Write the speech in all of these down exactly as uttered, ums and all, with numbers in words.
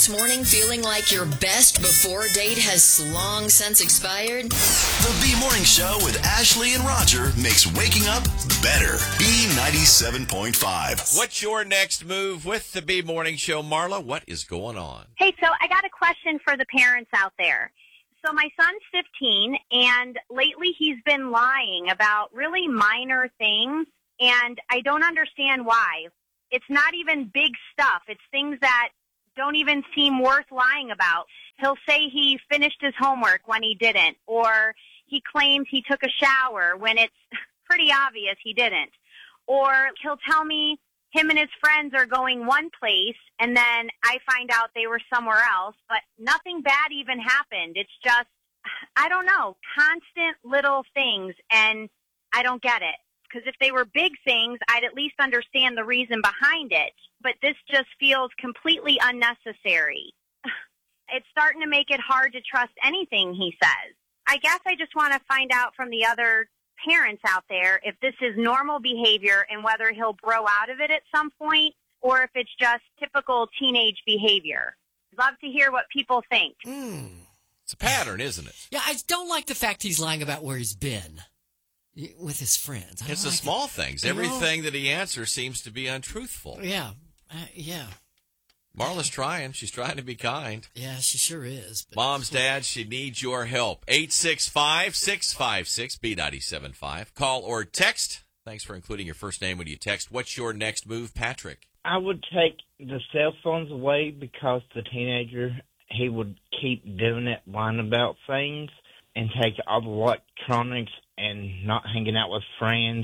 This morning feeling like your best before date has long since expired? The B Morning Show with Ashley and Roger makes waking up better. B ninety-seven point five. What's your next move with the B Morning Show, Marla? What is going on? Hey, so I got a question for the parents out there. So my son's fifteen, and lately he's been lying about really minor things, and I don't understand why. It's not even big stuff. It's things that don't even seem worth lying about. He'll say he finished his homework when he didn't, or he claims he took a shower when it's pretty obvious he didn't. Or he'll tell me him and his friends are going one place, and then I find out they were somewhere else, but nothing bad even happened. It's just, I don't know, constant little things, and I don't get it. Because if they were big things, I'd at least understand the reason behind it. But this just feels completely unnecessary. It's starting to make it hard to trust anything he says. I guess I just want to find out from the other parents out there if this is normal behavior and whether he'll grow out of it at some point or if it's just typical teenage behavior. Love to hear what people think. Mm. It's a pattern, isn't it? Yeah, I don't like the fact he's lying about where he's been with his friends. It's the like small it. things. You Everything know? that he answers seems to be untruthful. Yeah, uh, yeah. Marla's trying. She's trying to be kind. Yeah, she sure is. But... Moms, dads, she needs your help. eight six five, six five six, B nine seven five. Call or text. Thanks for including your first name when you text. What's your next move, Patrick? I would take the cell phones away because the teenager, he would keep doing it, lying about things, and take all the electronics and not hanging out with friends.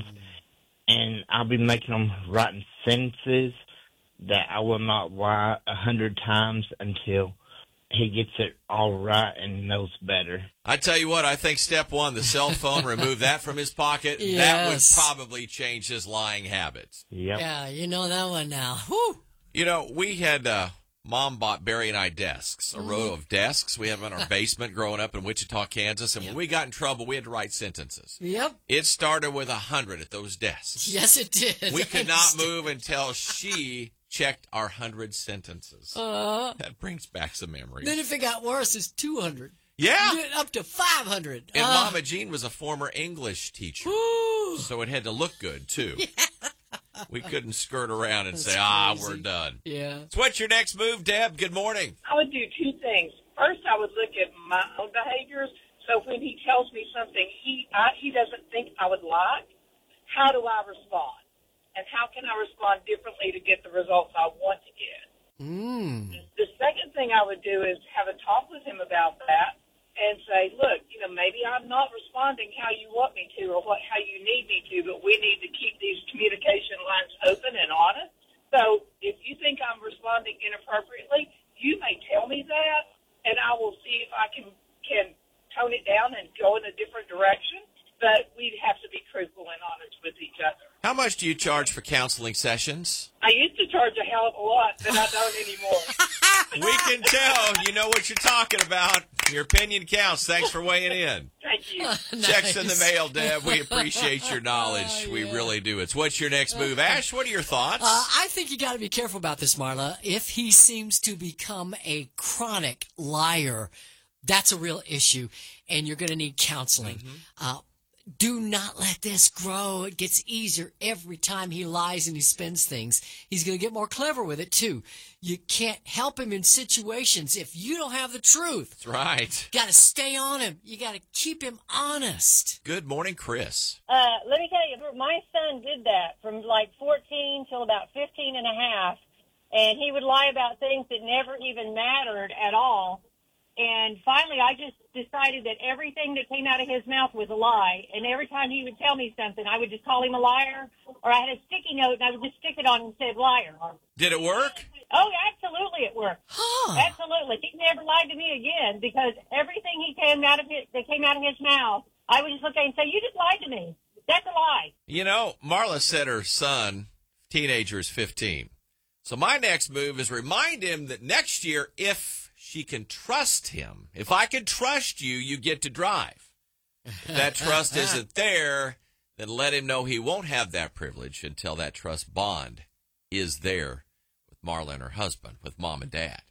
And I'll be making them writing sentences that I will not lie a hundred times until he gets it all right and knows better. I tell you what, I think step one, the cell phone, remove that from his pocket. Yes. That would probably change his lying habits. Yep. Yeah, you know that one now. Whew. You know, we had, uh, Mom bought Barry and I desks, a row of desks we have in our basement growing up in Wichita, Kansas. And Yep. when we got in trouble, we had to write sentences. Yep. It started with a hundred at those desks. Yes, it did. We could not move until she checked our hundred sentences. Uh, That brings back some memories. then if it got worse, it's two hundred. Yeah. Up to five hundred. And uh, Mama Jean was a former English teacher, whew. so it had to look good, too. We couldn't skirt around and That's say, ah, crazy. we're done. Yeah. So what's your next move, Deb? Good morning. I would do two things. First, I would look at my own behaviors. So when he tells me something he I, he doesn't think I would like, how do I respond? And how can I respond differently to get the results I want to get? Mm. The second thing I would do is have a talk with him about that and say, look, you know, maybe I'm not responding how you want me to or what how you need me to, but we need to keep these communication lines open and honest. So if you think I'm responding inappropriately, you may tell me that, and I will see if I can can tone it down and go in a different direction. But we'd have to be truthful and honest with each other. How much do you charge for counseling sessions? I used to charge a hell of a lot, but I don't anymore. We can tell. You know what you're talking about. Your opinion counts. Thanks for weighing in. Thank you. Checks in the Nice. mail, Deb. We appreciate your knowledge. Oh, We yeah. really do. It's what's your next move? Ash, what are your thoughts? Uh, I think you got to be careful about this, Marla. If he seems to become a chronic liar, that's a real issue, and you're going to need counseling. Uh, do not let this grow. It gets easier every time he lies and he spins things. He's going to get more clever with it, too. You can't help him in situations if you don't have the truth. That's right. Got to stay on him. You got to keep him honest. Good morning, Chris. Uh, let me tell you, my son did that from like fourteen till about fifteen and a half, and he would lie about things that never even mattered at all. And finally, I just decided that everything that came out of his mouth was a lie. And every time he would tell me something, I would just call him a liar. Or I had a sticky note, and I would just stick it on and say liar. Did it work? Oh, absolutely it worked. Huh. Absolutely. He never lied to me again because everything he came out of his, that came out of his mouth, I would just look at him and say, you just lied to me. That's a lie. You know, Marla said her son, teenager, is fifteen. So my next move is remind him that next year, if she can trust him, if I can trust you, you get to drive. If that trust isn't there, then let him know he won't have that privilege until that trust bond is there with Marla and her husband, with mom and dad.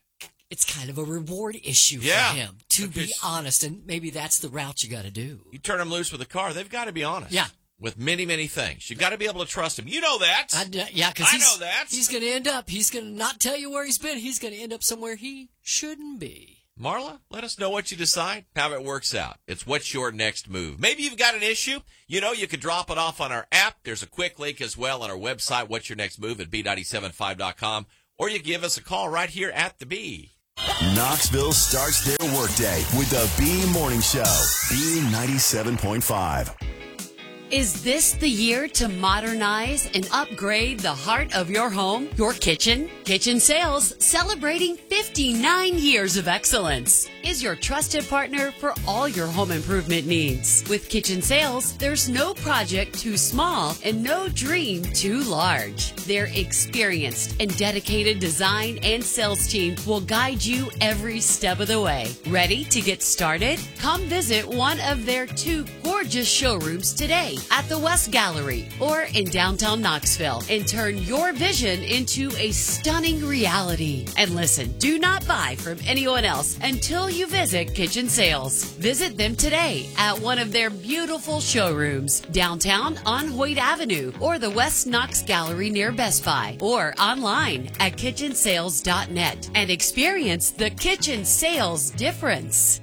it's kind of a reward issue Yeah. for him, to be Because- honest. And maybe that's the route you got to do. You turn them loose with a car, they've got to be honest. Yeah. With many, many things. You've got to be able to trust him. You know that. I, d- yeah, because I he's, know that. he's going to end up, he's going to not tell you where he's been. He's going to end up somewhere he shouldn't be. Marla, let us know what you decide, how it works out. It's what's your next move. Maybe you've got an issue. You know, you can drop it off on our app. There's a quick link as well on our website, what's your next move at B nine seven five dot com. Or you give us a call right here at the B. Knoxville starts their workday with the B Morning Show. B ninety-seven point five. Is this the year to modernize and upgrade the heart of your home, your kitchen? Kitchen Sales, celebrating fifty-nine years of excellence, is your trusted partner for all your home improvement needs. With Kitchen Sales, there's no project too small and no dream too large. Their experienced and dedicated design and sales team will guide you every step of the way. Ready to get started? Come visit one of their two gorgeous showrooms today at the West Gallery or in downtown Knoxville and turn your vision into a stunning reality. And listen, do not buy from anyone else until you visit Kitchen Sales. Visit them today at one of their beautiful showrooms downtown on Hoyt Avenue or the West Knox Gallery near Best Buy or online at kitchen sales dot net and experience the Kitchen Sales difference.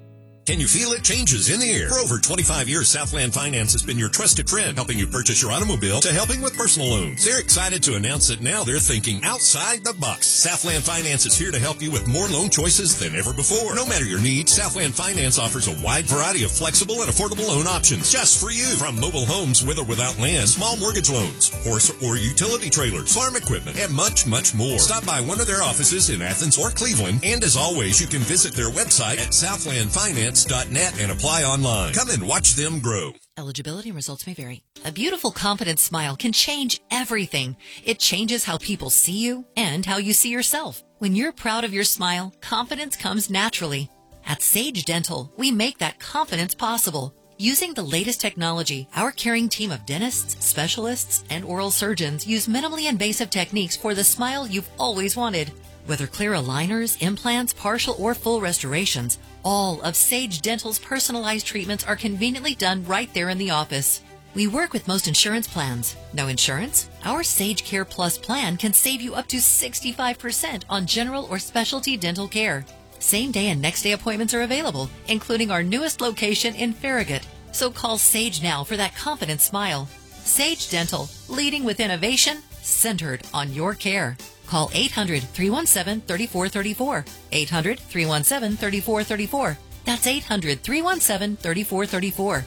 Can you feel it? Changes in the air. For over twenty-five years, Southland Finance has been your trusted friend, helping you purchase your automobile to helping with personal loans. They're excited to announce that now they're thinking outside the box. Southland Finance is here to help you with more loan choices than ever before. No matter your needs, Southland Finance offers a wide variety of flexible and affordable loan options just for you. From mobile homes with or without land, small mortgage loans, horse or utility trailers, farm equipment, and much, much more. Stop by one of their offices in Athens or Cleveland, and as always, you can visit their website at southland finance dot net and apply online. Come and watch them grow. Eligibility and results may vary. A beautiful, confident smile can change everything. It changes how people see you and how you see yourself. When you're proud of your smile, confidence comes naturally. At Sage Dental, we make that confidence possible. Using the latest technology, our caring team of dentists, specialists, and oral surgeons use minimally invasive techniques for the smile you've always wanted. Whether clear aligners, implants, partial or full restorations, all of Sage Dental's personalized treatments are conveniently done right there in the office. We work with most insurance plans. No insurance? Our Sage Care Plus plan can save you up to sixty-five percent on general or specialty dental care. Same day and next day appointments are available, including our newest location in Farragut. So call Sage now for that confident smile. Sage Dental, leading with innovation, centered on your care. Call eight hundred, three one seven, three four three four. eight hundred, three one seven, three four three four. That's eight hundred, three one seven, three four three four.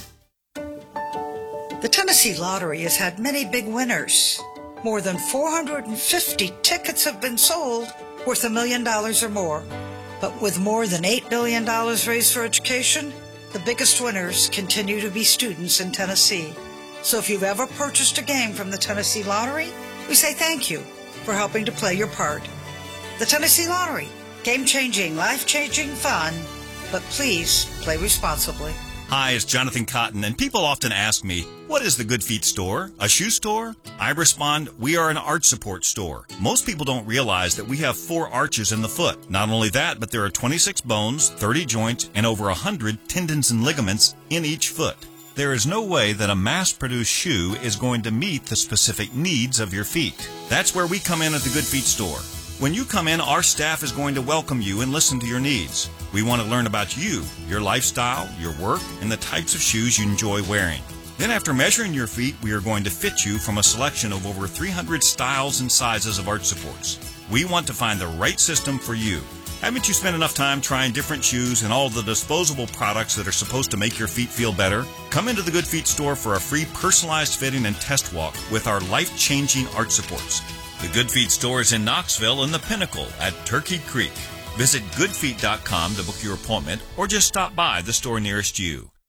The Tennessee Lottery has had many big winners. More than four hundred fifty tickets have been sold worth a million dollars or more. But with more than eight billion dollars raised for education, the biggest winners continue to be students in Tennessee. So if you've ever purchased a game from the Tennessee Lottery, we say thank you for helping to play your part. The Tennessee Lottery, game-changing, life-changing fun, but please play responsibly. Hi, it's Jonathan Cotton, and people often ask me, what is the Good Feet store? A shoe store? I respond, we are an arch support store. Most people don't realize that we have four arches in the foot. Not only that, but there are twenty-six bones, thirty joints, and over one hundred tendons and ligaments in each foot. There is no way that a mass-produced shoe is going to meet the specific needs of your feet. That's where we come in at the Good Feet store. When you come in, our staff is going to welcome you and listen to your needs. We want to learn about you, your lifestyle, your work, and the types of shoes you enjoy wearing. Then after measuring your feet, we are going to fit you from a selection of over three hundred styles and sizes of arch supports. We want to find the right system for you. Haven't you spent enough time trying different shoes and all the disposable products that are supposed to make your feet feel better? Come into the Good Feet store for a free personalized fitting and test walk with our life-changing arch supports. The Good Feet store is in Knoxville in the Pinnacle at Turkey Creek. Visit good feet dot com to book your appointment or just stop by the store nearest you.